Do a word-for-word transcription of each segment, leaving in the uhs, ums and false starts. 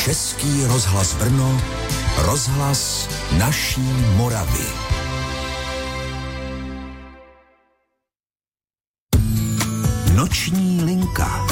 Český rozhlas Brno, rozhlas naší Moravy. Noční linka.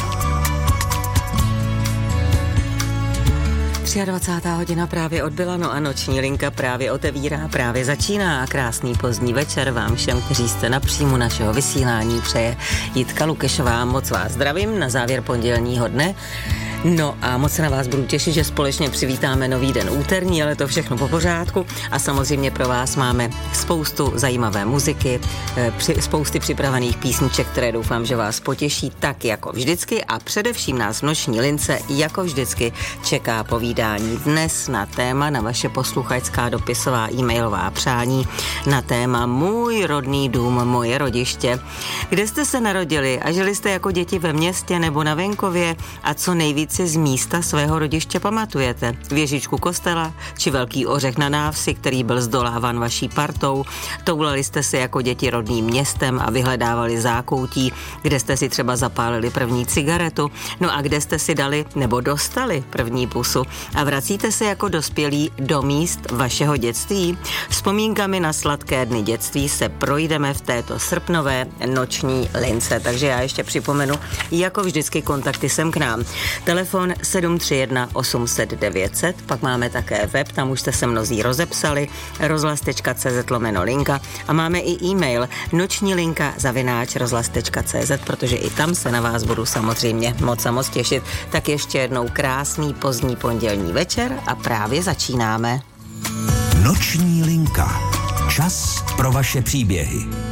dvacátá třetí hodina právě odbyla, no a noční linka právě otevírá, právě začíná a krásný pozdní večer vám všem, kteří jste na příjmu našeho vysílání, přeje Jitka Lukešová. Moc vás zdravím na závěr pondělního dne. No a moc se na vás budu těšit, že společně přivítáme nový den úterní, ale to všechno po pořádku a samozřejmě pro vás máme spoustu zajímavé muziky, spousty připravených písniček, které doufám, že vás potěší tak jako vždycky a především nás v noční lince jako vždycky čeká povídání dnes na téma, na vaše posluchačská dopisová e-mailová přání na téma Můj rodný dům, moje rodiště. Kde jste se narodili a žili jste jako děti ve městě nebo na venkově a co nejvíc si z místa svého rodiště pamatujete? Věžičku kostela či velký ořech na návsi, který byl zdoláván vaší partou? Toulali jste si jako děti rodným městem a vyhledávali zákoutí, kde jste si třeba zapálili první cigaretu? No a kde jste si dali nebo dostali první pusu? A vracíte se jako dospělí do míst vašeho dětství? Vzpomínkami na sladké dny dětství se projdeme v této srpnové noční lince. Takže já ještě připomenu, jako vždycky kontakty sem k nám. Telefon sedm tři jedna osm set devět set, pak máme také web, tam už jste se mnozí rozepsali, rozhlas tečka cé zet lomeno linka a máme i e-mail noční linka zavináč rozhlas tečka cé zet, protože i tam se na vás budu samozřejmě moc a moc těšit. Tak ještě jednou krásný pozdní pondělní večer a právě začínáme. Noční linka. Čas pro vaše příběhy.